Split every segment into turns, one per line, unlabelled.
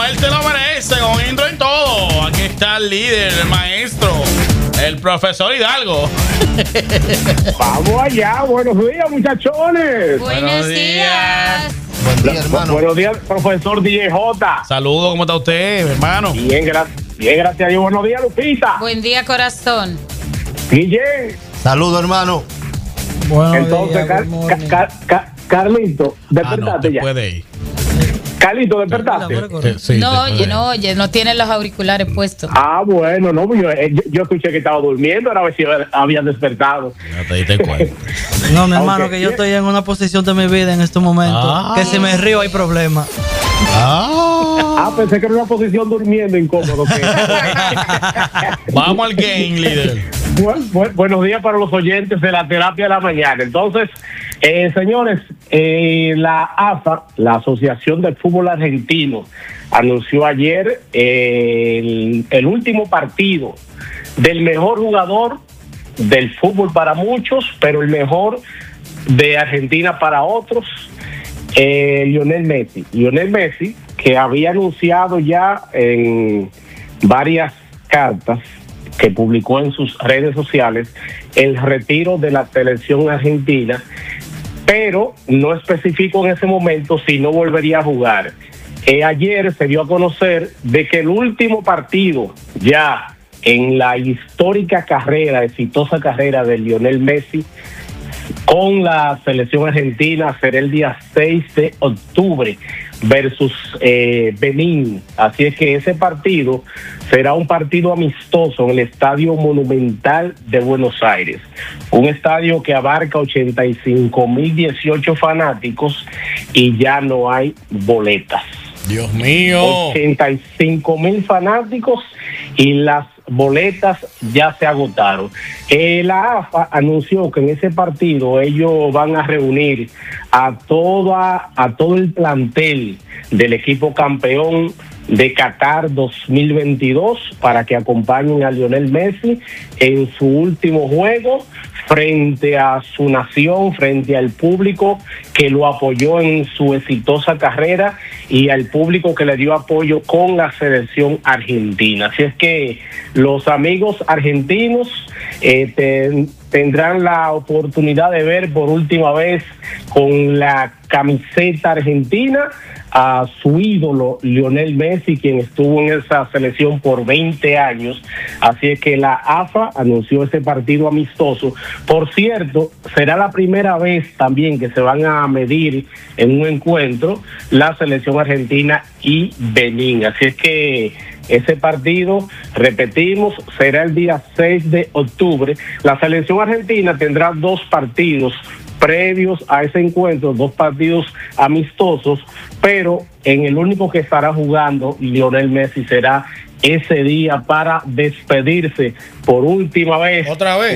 él se lo merece, con intro y todo. Aquí está el líder, el maestro, el profesor Hidalgo.
Vamos allá, buenos días, muchachones.
Buenos días.
Buen día, hermano.
Buenos días, profesor DJ.
Saludos, ¿cómo está usted, hermano?
Bien, gracias a Dios. Buenos días, Lupita.
Buen día, corazón.
DJ.
Saludos, hermano.
Bueno,
Entonces, Carlito, despertate
te
ya.
puede ir.
Carlito, despertaste.
Sí,
no,
te puede
oye, no tiene los auriculares puestos.
Bueno, no, yo escuché que estaba durmiendo, ahora a ver si había despertado.
ir. Ya te diste cuenta.
No, mi hermano,
Ok.
que yo estoy en una posición de mi vida en este momento. Que si me río hay problema.
Pensé que era una posición durmiendo incómodo.
Vamos al game, líder.
Buenos días para los oyentes de la terapia de la mañana. Entonces, señores, la AFA, la Asociación del Fútbol Argentino, anunció ayer el último partido del mejor jugador del fútbol para muchos, pero el mejor de Argentina para otros, Lionel Messi. Lionel Messi, que había anunciado ya en varias cartas que publicó en sus redes sociales el retiro de la selección argentina, pero no especificó en ese momento si no volvería a jugar. Ayer se dio a conocer de que el último partido ya en la histórica carrera, exitosa carrera de Lionel Messi con la selección argentina será el día 6 de octubre versus Benín. Así es que ese partido será un partido amistoso en el Estadio Monumental de Buenos Aires, un estadio que abarca 85.018 fanáticos y ya no hay boletas.
Dios mío.
85.000 fanáticos y las boletas ya se agotaron. La AFA anunció que en ese partido ellos van a reunir a todo el plantel del equipo campeón de Qatar 2022 para que acompañen a Lionel Messi en su último juego frente a su nación, frente al público que lo apoyó en su exitosa carrera y al público que le dio apoyo con la selección argentina. Así es que los amigos argentinos tendrán la oportunidad de ver por última vez con la camiseta argentina a su ídolo Lionel Messi, quien estuvo en esa selección por 20 años. Así es que la AFA anunció ese partido amistoso. Por cierto, será la primera vez también que se van a medir en un encuentro la selección argentina y Benín. Así es que ese partido, repetimos, será el día 6 de octubre. La selección argentina tendrá 2 partidos previos a ese encuentro, 2 partidos amistosos, pero en el único que estará jugando Lionel Messi será ese día para despedirse por última vez.
¿Otra vez?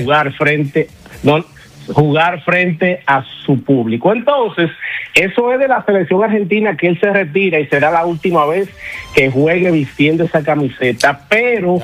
Jugar frente a su público. Entonces, eso es de la selección argentina, que él se retira y será la última vez que juegue vistiendo esa camiseta, pero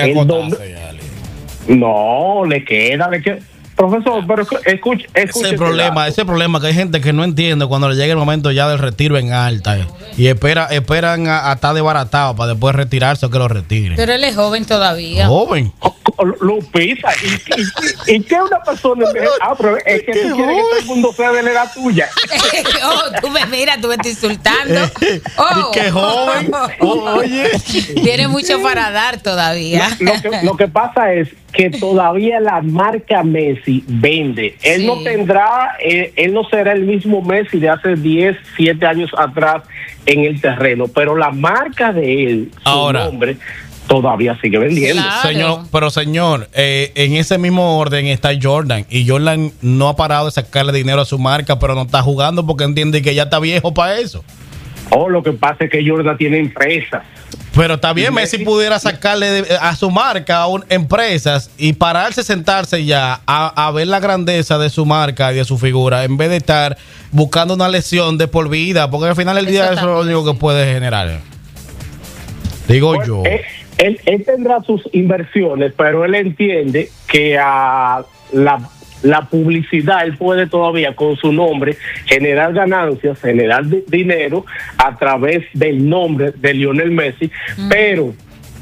no, le queda. Profesor, pero escuche.
Ese problema que hay gente que no entiende cuando le llegue el momento ya del retiro en alta y esperan a estar desbaratado para después retirarse o que lo retiren.
Pero él es joven todavía.
Joven.
Lupita, ¿y qué una persona? Pero es que tú quieres que todo el mundo sea de la edad tuya.
Tú me estás insultando.
¿Y qué joven? Oye.
Tiene mucho para dar todavía.
Lo que pasa es que todavía la marca Messi vende. Él
Sí.
no tendrá, él no será el mismo Messi de hace 10, 7 años atrás en el terreno, pero la marca de él, su nombre, todavía sigue vendiendo.
Claro.
Señor, en ese mismo orden está Jordan, y Jordan no ha parado de sacarle dinero a su marca, pero no está jugando porque entiende que ya está viejo para eso.
Lo que pasa es que Jordan tiene empresas.
Pero está bien, Messi pudiera sacarle a su marca a empresas y pararse, sentarse ya a ver la grandeza de su marca y de su figura, en vez de estar buscando una lesión de por vida, porque al final del día eso es lo único que puede generar. Digo yo.
Él tendrá sus inversiones, pero él entiende que a la publicidad, él puede todavía con su nombre generar ganancias, generar dinero a través del nombre de Lionel Messi, pero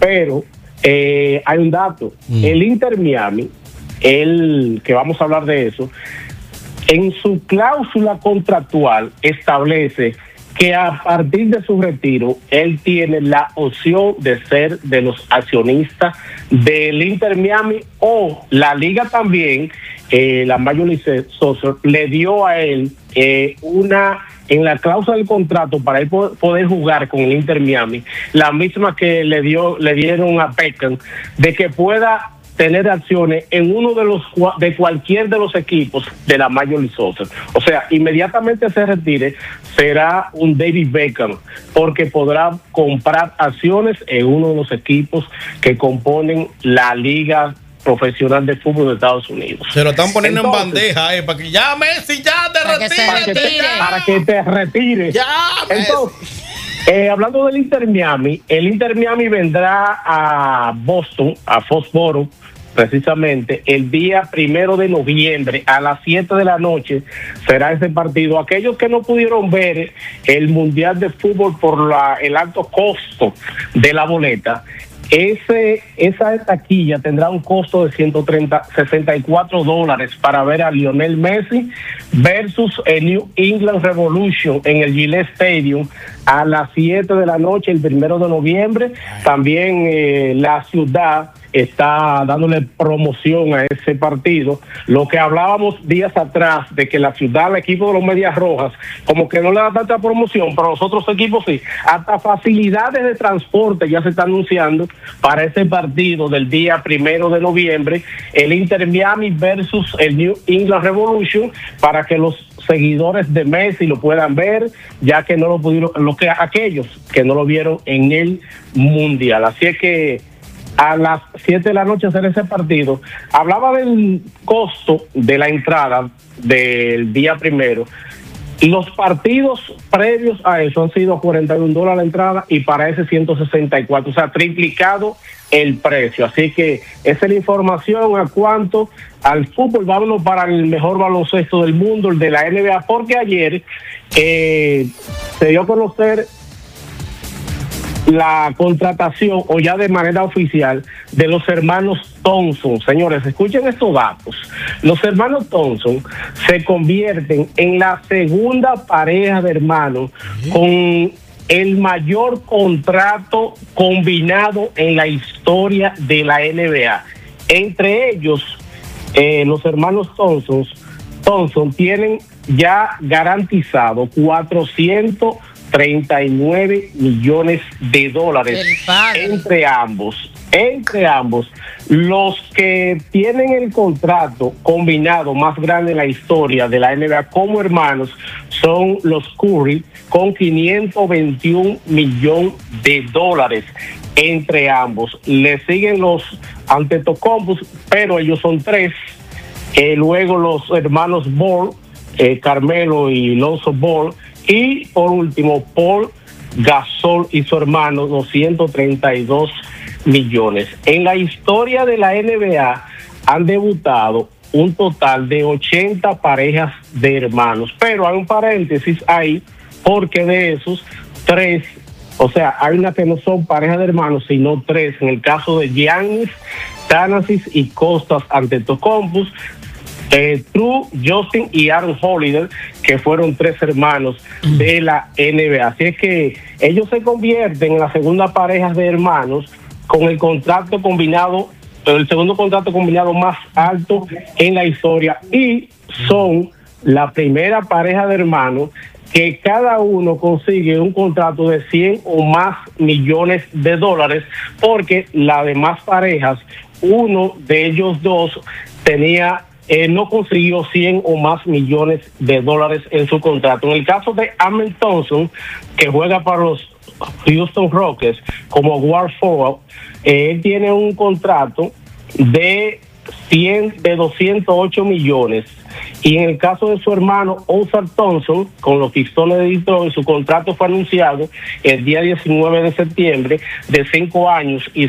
hay un dato, el Inter Miami, que vamos a hablar de eso, en su cláusula contractual establece que a partir de su retiro, él tiene la opción de ser de los accionistas del Inter Miami, o la liga también, la Major League Soccer, le dio a él en la cláusula del contrato para él poder jugar con el Inter Miami, la misma que le dieron a Beckham, de que pueda tener acciones en uno de cualquier de los equipos de la Major League Soccer. O sea, inmediatamente se retire, será un David Beckham, porque podrá comprar acciones en uno de los equipos que componen la liga profesional de fútbol de Estados Unidos.
Se lo están poniendo en bandeja, para que ya Messi, ya te retires.
Para que te retires.
Ya,
entonces, hablando del Inter Miami, el Inter Miami vendrá a Boston, a Foxborough, precisamente el día 1 de noviembre a las 7 de la noche será ese partido. Aquellos que no pudieron ver el Mundial de Fútbol por el alto costo de la boleta, esa taquilla tendrá un costo de $64 para ver a Lionel Messi versus el New England Revolution en el Gillette Stadium a las 7 de la noche el 1 de noviembre. También la ciudad está dándole promoción a ese partido. Lo que hablábamos días atrás de que la ciudad, el equipo de los Medias Rojas, como que no le da tanta promoción, pero los otros equipos sí. Hasta facilidades de transporte ya se está anunciando para ese partido del día 1 de noviembre, el Inter Miami versus el New England Revolution, para que los seguidores de Messi lo puedan ver, ya que no lo pudieron, aquellos que no lo vieron en el Mundial. Así es que a las 7 de la noche hacer ese partido. Hablaba del costo de la entrada del día 1. Los partidos previos a eso han sido $41 la entrada y para ese 164, o sea, triplicado el precio. Así que esa es la información a cuanto al fútbol. Vámonos para el mejor baloncesto del mundo, el de la NBA, porque ayer se dio a conocer la contratación, o ya de manera oficial, de los hermanos Thompson. Señores, escuchen estos datos. Los hermanos Thompson se convierten en la segunda pareja de hermanos con el mayor contrato combinado en la historia de la NBA. Entre ellos, los hermanos Thompson tienen ya garantizado $439 millones entre ambos. Los que tienen el contrato combinado más grande en la historia de la NBA como hermanos son los Curry, con $521 millones entre ambos. Le siguen los Antetokounmpo, pero ellos son 3. Luego los hermanos Ball, Carmelo y Lonzo Ball, y por último Paul Gasol y su hermano, 232 millones. En la historia de la NBA han debutado un total de 80 parejas de hermanos, pero hay un paréntesis ahí, porque de esos 3, o sea, hay una que no son parejas de hermanos, sino 3, en el caso de Giannis, Thanasis y Kostas Antetokounmpo, True, Justin y Aaron Holiday, que fueron 3 hermanos de la NBA. Así es que ellos se convierten en la segunda pareja de hermanos con el contrato combinado, el segundo contrato combinado más alto en la historia, y son la primera pareja de hermanos que cada uno consigue un contrato de 100 o más millones de dólares, porque las demás parejas, uno de ellos dos no consiguió 100 o más millones de dólares en su contrato. En el caso de Amen Thompson, que juega para los Houston Rockets como guard forward, él tiene un contrato de 208 millones, Y en el caso de su hermano Oscar Thompson, con los Pistones de Detroit, su contrato fue anunciado el día 19 de septiembre de 5 años y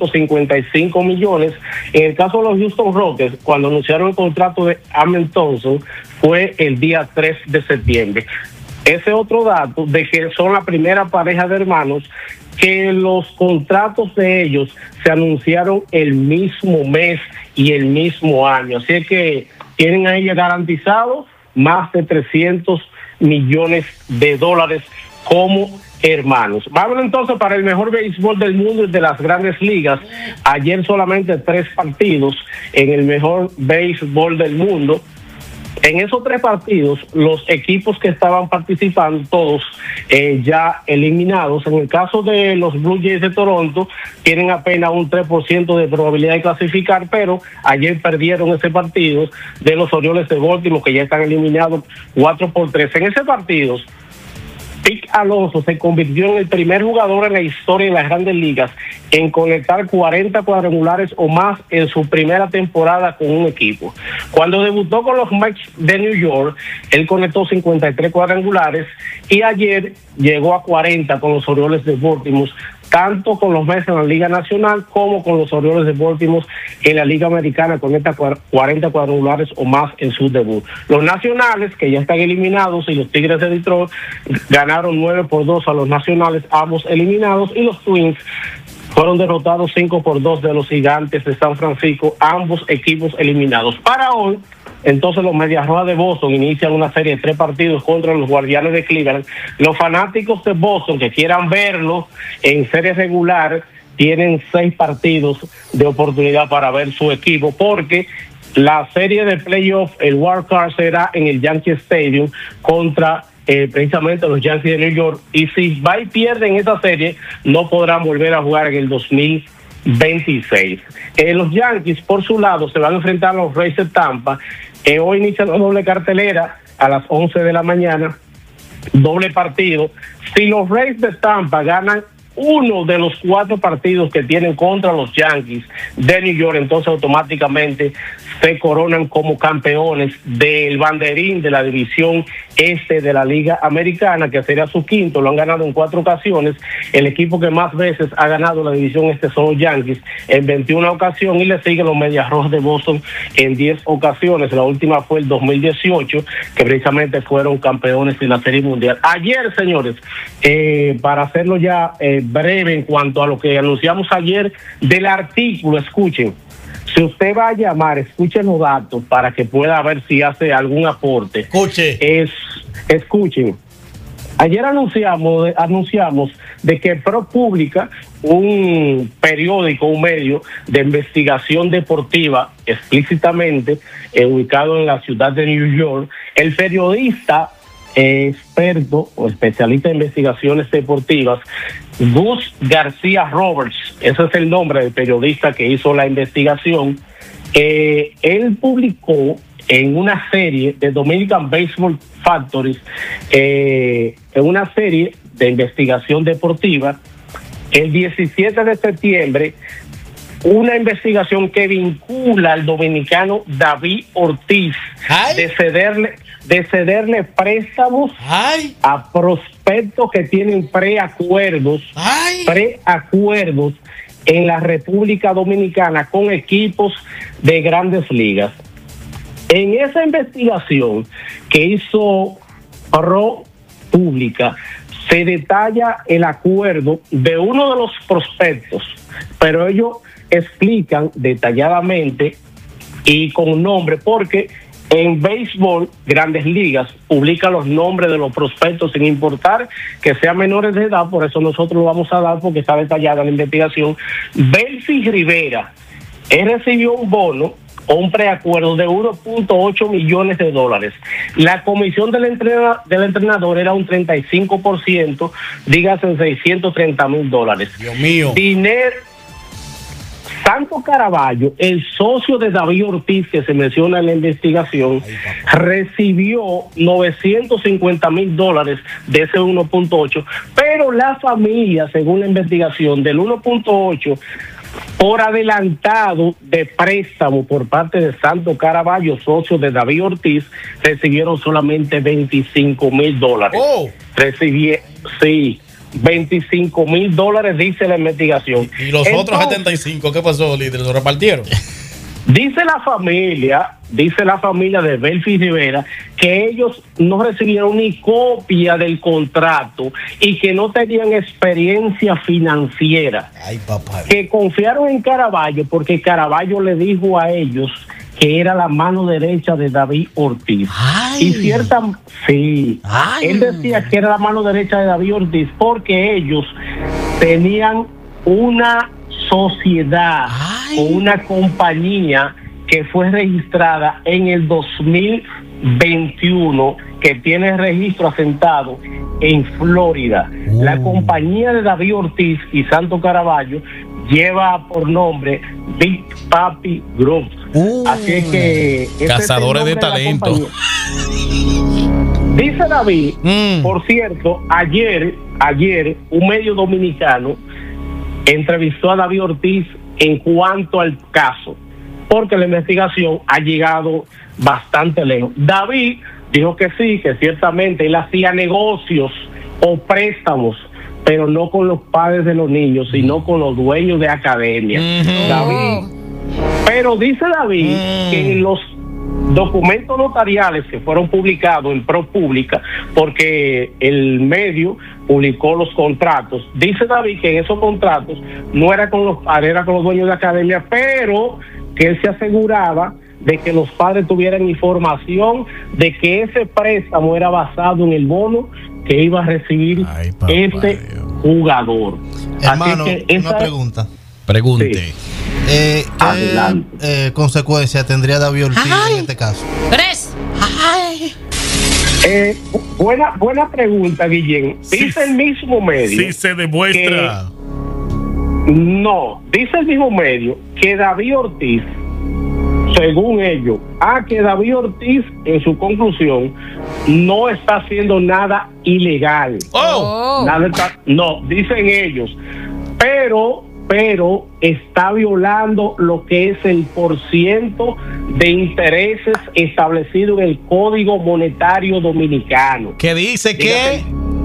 155 millones. En el caso de los Houston Rockets, cuando anunciaron el contrato de Amen Thompson, fue el día 3 de septiembre. Ese otro dato de que son la primera pareja de hermanos que los contratos de ellos se anunciaron el mismo mes y el mismo año. Así es que tienen a ella garantizados más de 300 millones de dólares como hermanos. Vamos entonces para el mejor béisbol del mundo y de las grandes ligas. Ayer solamente 3 partidos en el mejor béisbol del mundo. En esos 3 partidos, los equipos que estaban participando, todos ya eliminados. En el caso de los Blue Jays de Toronto, tienen apenas un 3% de probabilidad de clasificar, pero ayer perdieron ese partido de los Orioles de Baltimore, que ya están eliminados 4-3. En ese partido, Pete Alonso se convirtió en el primer jugador en la historia de las grandes ligas en conectar 40 cuadrangulares o más en su primera temporada con un equipo. Cuando debutó con los Mets de New York, él conectó 53 cuadrangulares y ayer llegó a 40 con los Orioles de Baltimore, tanto con los Mets en la Liga Nacional como con los Orioles de Baltimore en la Liga Americana, con estas 40 cuadrangulares o más en su debut. Los Nacionales, que ya están eliminados, y los Tigres de Detroit ganaron 9-2 a los Nacionales, ambos eliminados, y los Twins fueron derrotados 5-2 de los Gigantes de San Francisco, ambos equipos eliminados. Para hoy, entonces los Medias Rojas de Boston inician una serie de 3 partidos contra los Guardianes de Cleveland. Los fanáticos de Boston que quieran verlo en serie regular tienen 6 partidos de oportunidad para ver su equipo, porque la serie de playoff, el wild card, será en el Yankee Stadium contra precisamente los Yankees de New York, y si va y pierde en esa serie, no podrán volver a jugar en el 2026. Los Yankees, por su lado, se van a enfrentar a los Rays de Tampa. Hoy inicia la doble cartelera a las 11 de la mañana, doble partido. Si los Rays de Tampa ganan uno de los 4 partidos que tienen contra los Yankees de New York, entonces automáticamente se coronan como campeones del banderín de la división este de la Liga Americana, que sería su quinto. Lo han ganado en 4 ocasiones. El equipo que más veces ha ganado la división este son los Yankees en 21 ocasiones, y le siguen los Medias Rojas de Boston en 10 ocasiones. La última fue el 2018, que precisamente fueron campeones de la Serie Mundial. Ayer, señores, para hacerlo ya breve en cuanto a lo que anunciamos ayer del artículo, escuchen. Si usted va a llamar, escuchen los datos para que pueda ver si hace algún aporte. Escuchen. Ayer anunciamos de que ProPublica, un periódico, un medio de investigación deportiva explícitamente ubicado en la ciudad de New York, el periodista experto o especialista en investigaciones deportivas, Gus García Roberts, ese es el nombre del periodista que hizo la investigación, él publicó en una serie de Dominican Baseball Factories, en una serie de investigación deportiva, el 17 de septiembre, una investigación que vincula al dominicano David Ortiz de cederle préstamos a prospectos que tienen preacuerdos en la República Dominicana con equipos de grandes ligas. En esa investigación que hizo ProPublica se detalla el acuerdo de uno de los prospectos, pero ellos explican detalladamente y con nombre, porque en béisbol, Grandes Ligas publica los nombres de los prospectos sin importar que sean menores de edad. Por eso nosotros lo vamos a dar, porque está detallada la investigación. Belvis Rivera, él recibió un bono o un preacuerdo de 1.8 millones de dólares. La comisión del entrenador era un 35%, dígase $630,000.
Dios mío.
Dinero. Santo Caraballo, el socio de David Ortiz que se menciona en la investigación, recibió $950,000 de ese 1.8, pero la familia, según la investigación, del 1.8 por adelantado de préstamo por parte de Santo Caraballo, socio de David Ortiz, recibieron solamente $25,000.
Oh.
Sí, $25,000 dice la investigación.
Y los otros 75, ¿qué pasó, líder? ¿Lo repartieron?
Dice la familia de Belfi Rivera que ellos no recibieron ni copia del contrato y que no tenían experiencia financiera.
Ay, papá.
Que confiaron en Caraballo porque Caraballo le dijo a ellos que era la mano derecha de David Ortiz.
Ay.
Y sí,
Ay.
él decía que era la mano derecha de David Ortiz porque ellos tenían una sociedad
Ay.
o una compañía que fue registrada en el 2021 que tiene registro asentado en Florida. La compañía de David Ortiz y Santo Caraballo lleva por nombre Big Papi Group. Así es que ese
Cazadores
es el
de
nombre la
talento.
compañía. Dice David, por cierto, ayer un medio dominicano entrevistó a David Ortiz en cuanto al caso, porque la investigación ha llegado bastante lejos. David dijo que sí, que ciertamente él hacía negocios o préstamos, pero no con los padres de los niños, sino con los dueños de academia. David, pero dice David que en los documentos notariales que fueron publicados en ProPublica, porque el medio publicó los contratos, dice David que en esos contratos no era con los padres, era con los dueños de academia, pero que él se aseguraba de que los padres tuvieran información de que ese préstamo era basado en el bono que iba a recibir jugador.
Hermano,
Así que
una pregunta.
Pregunte.
Sí.
¿Qué consecuencia tendría David Ortiz en este caso?
3.
Buena pregunta, Guillén. Dice el mismo medio.
Sí se demuestra.
Dice el mismo medio que David Ortiz, según ellos, que David Ortiz, en su conclusión, no está haciendo nada ilegal. No, dicen ellos. Pero está violando lo que es el % de intereses establecido en el Código Monetario Dominicano.
¿Qué dice que?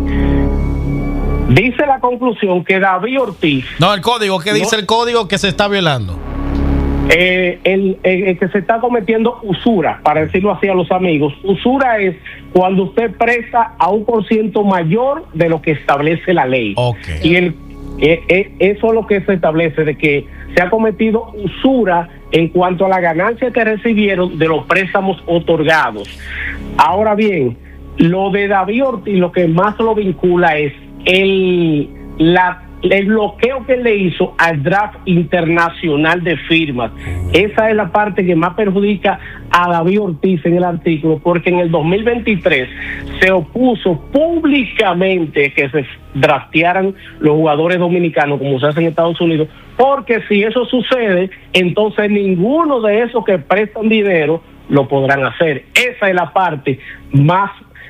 Dice la conclusión que David Ortiz...
No, el código. ¿Qué dice el código que se está violando?
El que se está cometiendo usura, para decirlo así a los amigos. Usura es cuando usted presta a un % mayor de lo que establece la ley.
Okay.
Y eso es lo que se establece, de que se ha cometido usura en cuanto a la ganancia que recibieron de los préstamos otorgados. Ahora bien, lo de David Ortiz, lo que más lo vincula es el bloqueo que le hizo al draft internacional de firmas. Esa es la parte que más perjudica a David Ortiz en el artículo, porque en el 2023 se opuso públicamente que se draftearan los jugadores dominicanos como se hace en Estados Unidos, porque si eso sucede, entonces ninguno de esos que prestan dinero lo podrán hacer. Esa es la parte más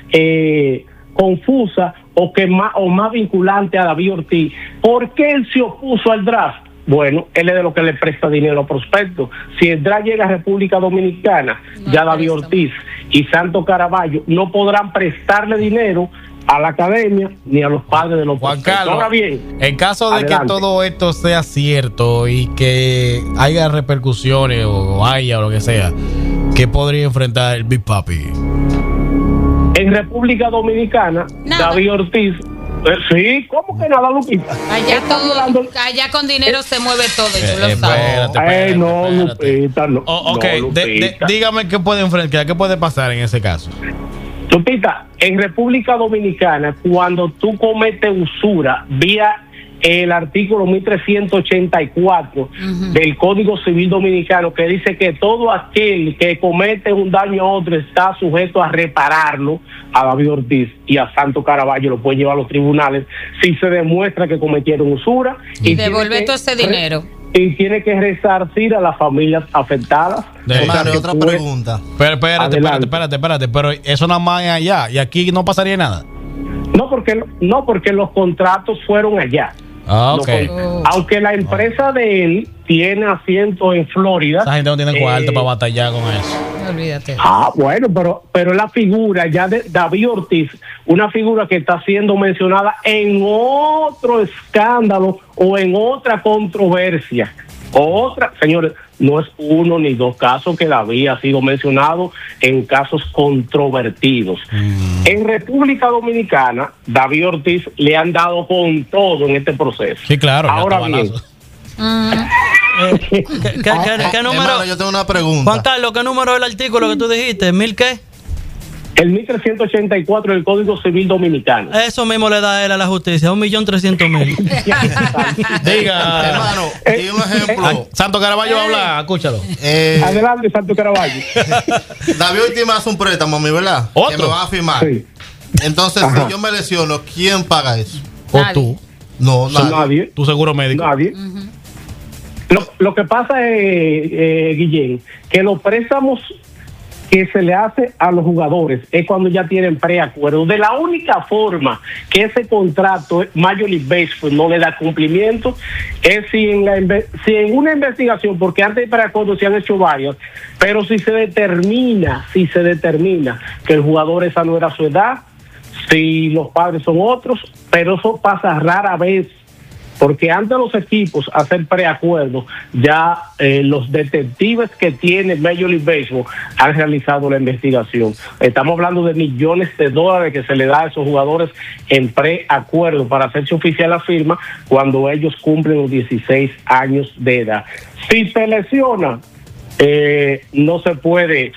confusa o más vinculante a David Ortiz. ¿Por qué él se opuso al draft? Bueno, él es de lo que le presta dinero a prospectos. Si el draft llega a República Dominicana, ya David Ortiz y Santo Caraballo no podrán prestarle dinero a la academia ni a los padres de los prospectos.
Carlos,
ahora bien,
en caso de que todo esto sea cierto y que haya repercusiones o lo que sea, ¿qué podría enfrentar el Big Papi?
En República Dominicana, David Ortiz, sí, ¿cómo que nada, Lupita?
Allá con dinero se mueve todo, y tú lo sabes.
Espérate,
no, Lupita, no.
Lupita. Dígame qué puede enfrentar, qué puede pasar en ese caso.
Lupita, en República Dominicana, cuando tú cometes usura vía el artículo 1384 del Código Civil Dominicano, que dice que todo aquel que comete un daño a otro está sujeto a repararlo, a David Ortiz y a Santo Caraballo lo puede llevar a los tribunales si se demuestra que cometieron usura
y devolver todo ese dinero.
Y tiene que resarcir a las familias afectadas.
Hermano, otra pregunta.
Pero espérate, pero eso nada más es allá y aquí no pasaría nada.
No, porque los contratos fueron allá.
Ah, ok.
Aunque la empresa de él tiene asiento en Florida.
Esa gente no tiene cuarto para batallar con eso.
Olvídate.
Bueno, pero la figura ya de David Ortiz, una figura que está siendo mencionada en otro escándalo o en otra controversia. Señores, no es uno ni dos casos que David ha sido mencionado en casos controvertidos. En República Dominicana, David Ortiz le han dado con todo en este proceso.
Sí, claro.
Ahora bien,
¿Qué número?
Hermano, yo tengo una pregunta.
Juan Carlos, ¿qué número es el artículo que tú dijiste? ¿1000 qué?
el 1384 del Código Civil Dominicano.
Eso mismo le da él a la justicia, 1.300.000.
Diga.
Hermano, y un ejemplo.
Santo Caraballo va a hablar, escúchalo.
Adelante, Santo Caraballo.
David Ortiz me hace un préstamo a mí, ¿verdad?
¿Otro?
Que me va a firmar.
Sí.
Entonces,
Ajá.
si yo me lesiono, ¿quién paga eso?
O
Nadie.
tú.
No, nadie.
Nadie.
Tu seguro médico.
Nadie. Lo que pasa es, Guillén, que los préstamos que se le hace a los jugadores es cuando ya tienen preacuerdo. De la única forma que ese contrato Major League Baseball no le da cumplimiento es si en una investigación, porque antes de preacuerdo se han hecho varias, pero si se determina que el jugador esa no era su edad, si los padres son otros, pero eso pasa rara vez. Porque antes de los equipos hacer preacuerdos, ya los detectives que tiene Major League Baseball han realizado la investigación. Estamos hablando de millones de dólares que se le da a esos jugadores en preacuerdo para hacerse oficial la firma cuando ellos cumplen los 16 años de edad. Si se lesiona, no se puede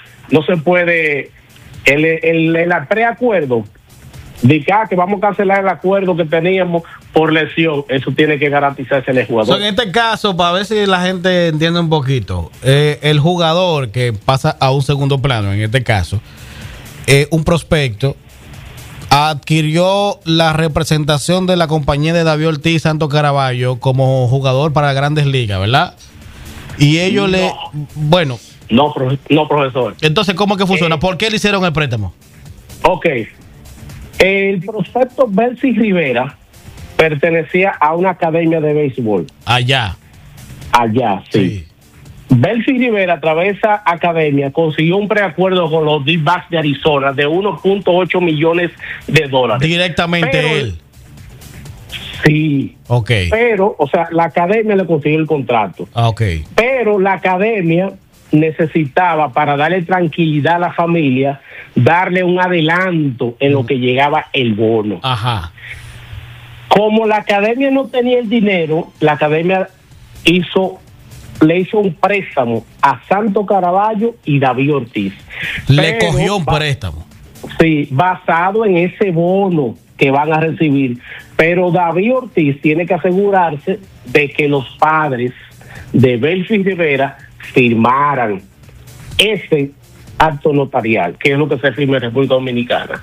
el preacuerdo de que vamos a cancelar el acuerdo que teníamos por lesión, eso tiene que garantizarse el jugador.
En este caso, para ver si la gente entiende un poquito, el jugador que pasa a un segundo plano, en este caso, un prospecto, adquirió la representación de la compañía de David Ortiz Santo Caraballo como jugador para Grandes Ligas, ¿verdad? Y ellos bueno.
No, profesor.
Entonces, ¿cómo que funciona? ¿Por qué le hicieron el préstamo?
Ok. El prospecto Belsi Rivera pertenecía a una academia de béisbol.
Allá,
sí. Belsi Rivera, a través de esa academia, consiguió un preacuerdo con los D-backs de Arizona de 1.8 millones de dólares.
Directamente él.
Sí.
Ok.
Pero, o sea, la academia le consiguió el contrato.
Ok.
Pero la academia necesitaba, para darle tranquilidad a la familia, darle un adelanto en lo que llegaba el bono.
Ajá.
Como la academia no tenía el dinero, la academia le hizo un préstamo a Santo Caraballo y David Ortiz.
Le cogió un préstamo.
Sí, basado en ese bono que van a recibir. Pero David Ortiz tiene que asegurarse de que los padres de Belsi Rivera firmaran ese acto notarial, que es lo que se firma en República Dominicana.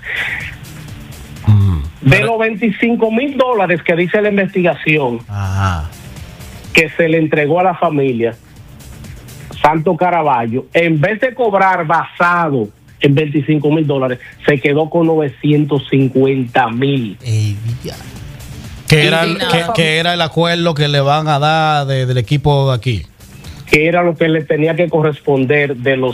De los $25,000 que dice la investigación,
Ajá,
que se le entregó a la familia, Santo Caraballo, en vez de cobrar basado en $25,000, se quedó con $950,000.
que era el acuerdo que le van a dar del equipo de aquí.
Que era lo que le tenía que corresponder de los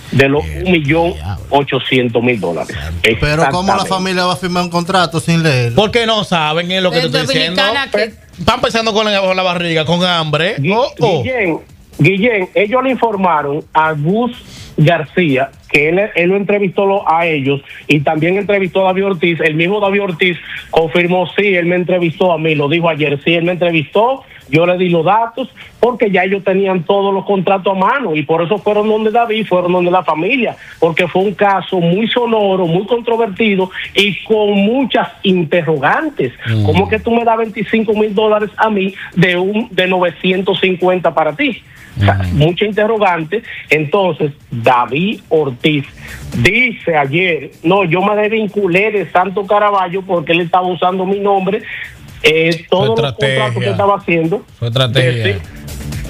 $1.800.000.
Pero ¿cómo la familia va a firmar un contrato sin leer?
Porque no saben, es lo que te estoy diciendo. Están pensando con la barriga, con hambre.
Guillén, ellos le informaron a Gus García, que él lo entrevistó a ellos y también entrevistó a David Ortiz. El mismo David Ortiz confirmó, sí, él me entrevistó a mí, lo dijo ayer, sí, él me entrevistó, yo le di los datos, porque ya ellos tenían todos los contratos a mano y por eso fueron donde David, fueron donde la familia, porque fue un caso muy sonoro, muy controvertido y con muchas interrogantes. ¿Cómo que tú me das $25,000 a mí de 950 para ti? O sea, mucha interrogante. Entonces, David Ortiz dice ayer, no, yo me desvinculé de Santo Caraballo porque él estaba usando mi nombre, todos los contratos que estaba haciendo.
Su estrategia.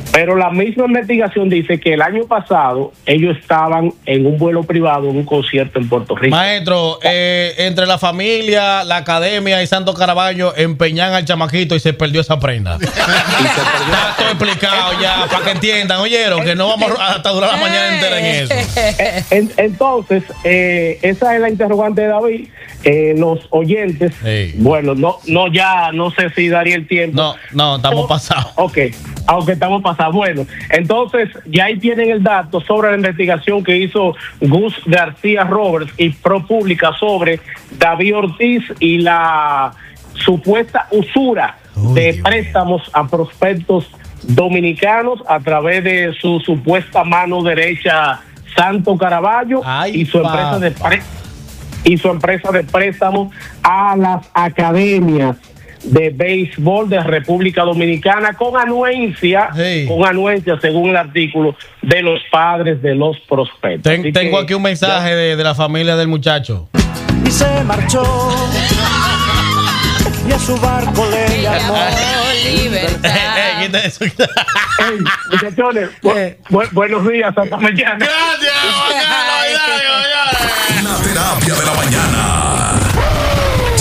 Pero la misma investigación dice que el año pasado ellos estaban en un vuelo privado en un concierto en Puerto Rico.
Maestro, entre la familia, la academia y Santo Caraballo empeñan al chamaquito y se perdió esa prenda. Está todo explicado ya, para que entiendan, oyeron, que no vamos hasta durar la mañana entera en eso.
Entonces, esa es la interrogante de David. Los oyentes, bueno, ya no sé si daría el tiempo.
No, estamos pasados.
Ok, aunque estamos pasados. Bueno, entonces ya ahí tienen el dato sobre la investigación que hizo Gus García Roberts y ProPublica sobre David Ortiz y la supuesta usura de préstamos a prospectos dominicanos a través de su supuesta mano derecha Santo Caraballo y su empresa de préstamos a las academias de béisbol de República Dominicana con anuencia según el artículo de los padres de los prospectos.
Tengo aquí un mensaje de la familia del muchacho.
Y se marchó y a su barco le llamó
libertad.
Muchachones, buenos días, hasta mañana.
Gracias.
La terapia de la mañana.